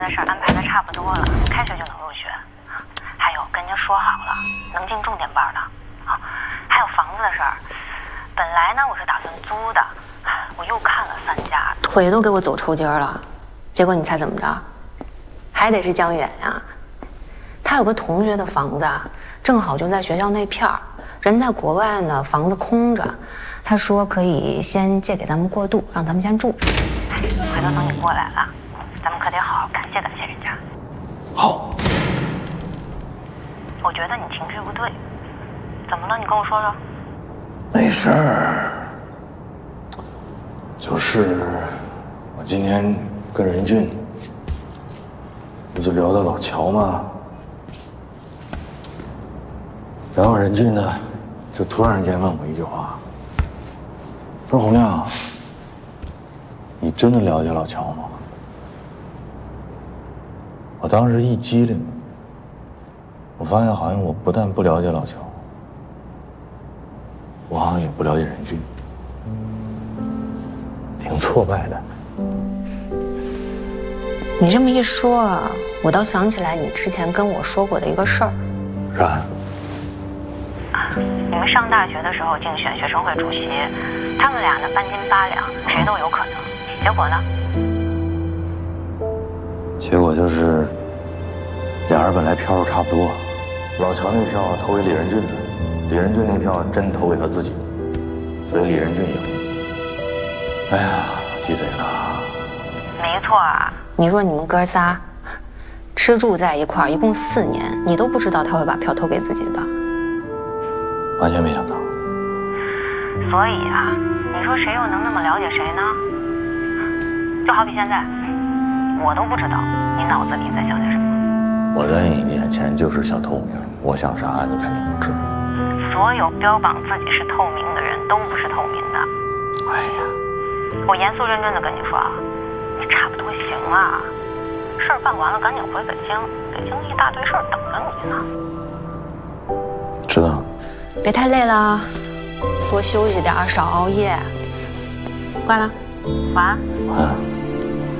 的事安排的差不多了，开学就能入学。还有跟您说好了，能进重点班的啊。还有房子的事儿，本来呢我是打算租的，我又看了3家，腿都给我走抽筋了。结果你猜怎么着？还得是江远呀。他有个同学的房子，正好就在学校那片儿，人在国外呢，房子空着。他说可以先借给咱们过渡，让咱们先住。回头等你过来了，咱们可得好好感谢感谢人家。 好。 我觉得你情绪不对，怎么了？你跟我说说。 没事儿，就是我今天跟任俊，不就聊到老乔吗？然后任俊呢，就突然间问我一句话，说：“洪亮，你真的了解老乔吗？”我当时一激灵，我发现好像我不但不了解老乔，我好像也不了解任俊，挺挫败的。 你这么一说，我倒想起来你之前跟我说过的一个事儿。 然， 你们上大学的时候竞选学生会主席，他们俩呢半斤八两，谁都有可能。结果呢？ 结果就是俩人本来票数差不多，老乔那票投给李仁俊的，李仁俊那票真投给他自己，所以李仁俊赢。哎呀，鸡贼了。 没错啊，你说你们哥仨吃住在一块儿，一共4年，你都不知道他会把票投给自己吧？ 完全没想到。 所以啊，你说谁又能那么了解谁呢？就好比现在，我都不知道你脑子里在想些什么。 我在你面前就是小透明，我想啥你肯定知道。 所有标榜自己是透明的人都不是透明的。 哎呀， 我严肃认真的跟你说啊，你差不多行了，事儿办完了赶紧回北京，北京一大堆事儿等着你呢。 知道。 别太累了，多休息点，少熬夜。挂了，晚安。 晚安。